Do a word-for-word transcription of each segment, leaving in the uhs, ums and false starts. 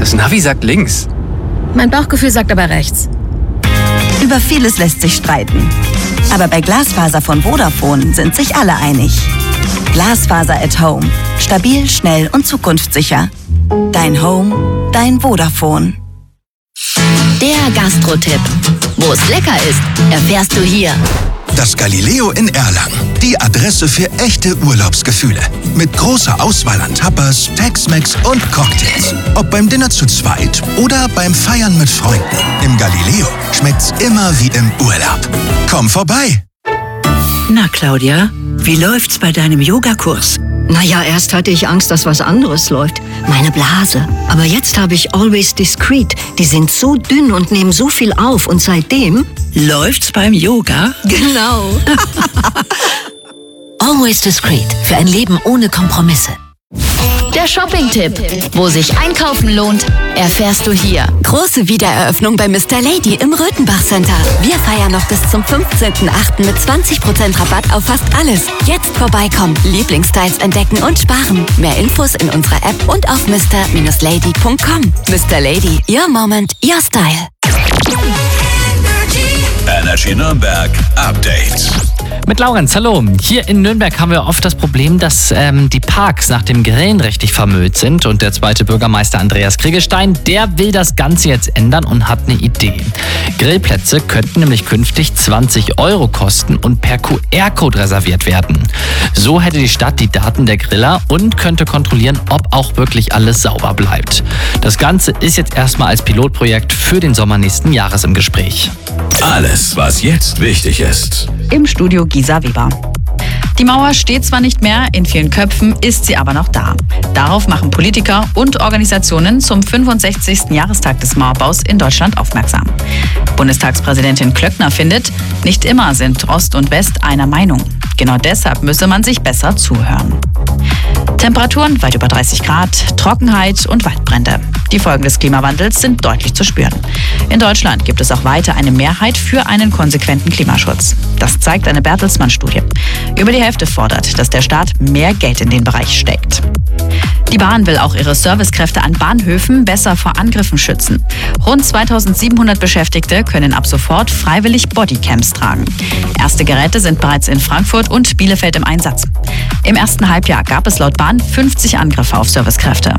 Das Navi sagt links. Mein Bauchgefühl sagt aber rechts. Über vieles lässt sich streiten. Aber bei Glasfaser von Vodafone sind sich alle einig. Glasfaser at Home. Stabil, schnell und zukunftssicher. Dein Home, dein Vodafone. Der Gastro-Tipp. Wo es lecker ist, erfährst du hier. Das Galileo in Erlangen. Die Adresse für echte Urlaubsgefühle. Mit großer Auswahl an Tapas, Tex-Mex und Cocktails. Ob beim Dinner zu zweit oder beim Feiern mit Freunden. Im Galileo schmeckt's immer wie im Urlaub. Komm vorbei! Na, Claudia, wie läuft's bei deinem Yogakurs? Naja, erst hatte ich Angst, dass was anderes läuft. Meine Blase. Aber jetzt habe ich Always Discreet. Die sind so dünn und nehmen so viel auf. Und seitdem... Läuft's beim Yoga? Genau. Always Discreet. Für ein Leben ohne Kompromisse. Der Shopping-Tipp. Wo sich Einkaufen lohnt, erfährst du hier. Große Wiedereröffnung bei Mister Lady im Röthenbach Center. Wir feiern noch bis zum fünfzehnten achten mit zwanzig Prozent Rabatt auf fast alles. Jetzt vorbeikommen, Lieblingsstyles entdecken und sparen. Mehr Infos in unserer App und auf mister lady punkt com. Mister Lady, your moment, your style. Energy Nürnberg Update. Mit Laurenz, hallo. Hier in Nürnberg haben wir oft das Problem, dass ähm, die Parks nach dem Grillen richtig vermüllt sind. Und der zweite Bürgermeister Andreas Kriegestein, der will das Ganze jetzt ändern und hat eine Idee. Grillplätze könnten nämlich künftig zwanzig Euro kosten und per Q R-Code reserviert werden. So hätte die Stadt die Daten der Griller und könnte kontrollieren, ob auch wirklich alles sauber bleibt. Das Ganze ist jetzt erstmal als Pilotprojekt für den Sommer nächsten Jahres im Gespräch. Alles, was jetzt wichtig ist. Im Studio Gisa Weber. Die Mauer steht zwar nicht mehr, in vielen Köpfen ist sie aber noch da. Darauf machen Politiker und Organisationen zum fünfundsechzigsten Jahrestag des Mauerbaus in Deutschland aufmerksam. Bundestagspräsidentin Klöckner findet, nicht immer sind Ost und West einer Meinung. Genau deshalb müsse man sich besser zuhören. Temperaturen weit über dreißig Grad, Trockenheit und Waldbrände. Die Folgen des Klimawandels sind deutlich zu spüren. In Deutschland gibt es auch weiter eine Mehrheit für einen konsequenten Klimaschutz. Das zeigt eine Bertelsmann-Studie. Über die Hälfte fordert, dass der Staat mehr Geld in den Bereich steckt. Die Bahn will auch ihre Servicekräfte an Bahnhöfen besser vor Angriffen schützen. Rund zweitausendsiebenhundert Beschäftigte können ab sofort freiwillig Bodycams tragen. Erste Geräte sind bereits in Frankfurt und Bielefeld im Einsatz. Im ersten Halbjahr gab es laut Bahn fünfzig Angriffe auf Servicekräfte.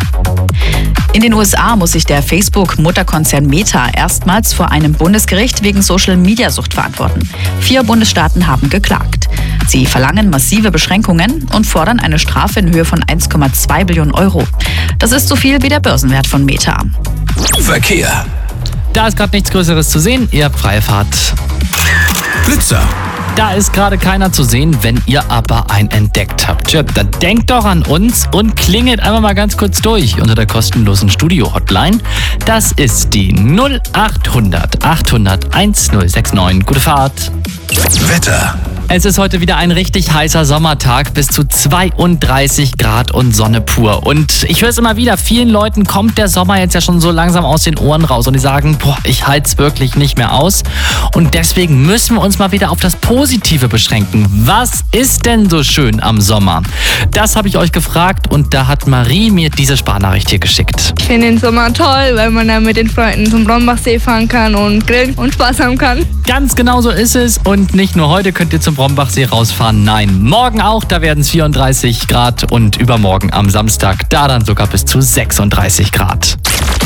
In den U S A muss sich der Facebook-Mutterkonzern Meta erstmals vor einem Bundesgericht wegen Social-Media-Sucht verantworten. Vier Bundesstaaten haben geklagt. Sie verlangen massive Beschränkungen und fordern eine Strafe in Höhe von eins Komma zwei Billionen Euro. Das ist so viel wie der Börsenwert von Meta. Verkehr. Da ist gerade nichts Größeres zu sehen. Ihr habt freie Fahrt. Blitzer. Da ist gerade keiner zu sehen, wenn ihr aber einen entdeckt habt. Tja, dann denkt doch an uns und klingelt einfach mal ganz kurz durch unter der kostenlosen Studio-Hotline. Das ist die null achthundert achthundert1069. Gute Fahrt. Wetter. Es ist heute wieder ein richtig heißer Sommertag, bis zu zweiunddreißig Grad und Sonne pur. Und ich höre es immer wieder, vielen Leuten kommt der Sommer jetzt ja schon so langsam aus den Ohren raus und die sagen, boah, ich halte es wirklich nicht mehr aus. Und deswegen müssen wir uns mal wieder auf das Positive beschränken. Was ist denn so schön am Sommer? Das habe ich euch gefragt und da hat Marie mir diese Sprachnachricht hier geschickt. Ich finde den Sommer toll, weil man dann mit den Freunden zum Brombachsee fahren kann und grillen und Spaß haben kann. Ganz genau so ist es und nicht nur heute könnt ihr zum Brombachsee rausfahren, nein, morgen auch, da werden es vierunddreißig Grad und übermorgen am Samstag, da dann sogar bis zu sechsunddreißig Grad.